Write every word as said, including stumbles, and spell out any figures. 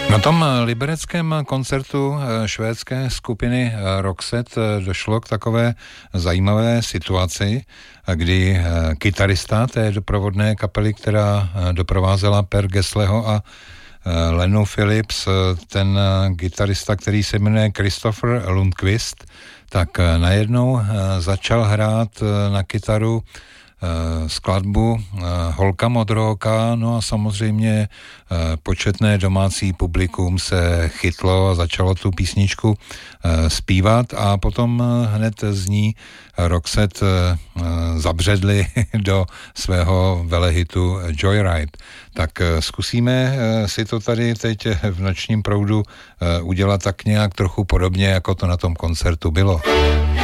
Na tom libereckém koncertu švédské skupiny Roxette došlo k takové zajímavé situaci, kdy kytarista té doprovodné kapely, která doprovázela Per Gessleho a Lenu Phillips, ten kytarista, který se jmenuje Christopher Lundqvist, tak najednou začal hrát na kytaru skladbu Holka modrooká, no a samozřejmě početné domácí publikum se chytlo a začalo tu písničku zpívat a potom hned z ní Roxette zabředli do svého velehitu Joyride. Tak zkusíme si to tady teď v Nočním proudu udělat tak nějak trochu podobně, jako to na tom koncertu bylo.